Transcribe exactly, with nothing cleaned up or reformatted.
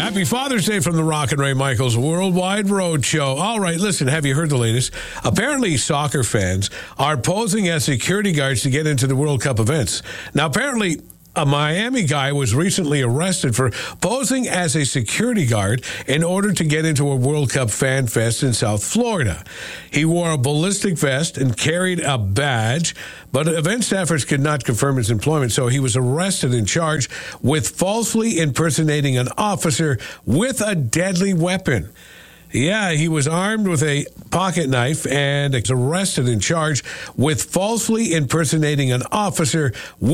Happy Father's Day from the Rock and Ray Michaels Worldwide Road Show. All right, listen, have you heard the latest? Apparently, soccer fans are posing as security guards to get into the World Cup events. Now, apparently, a Miami guy was recently arrested for posing as a security guard in order to get into a World Cup fan fest in South Florida. He wore a ballistic vest and carried a badge, but event staffers could not confirm his employment, so he was arrested and charged with falsely impersonating an officer with a deadly weapon. Yeah, he was armed with a pocket knife and arrested and charged with falsely impersonating an officer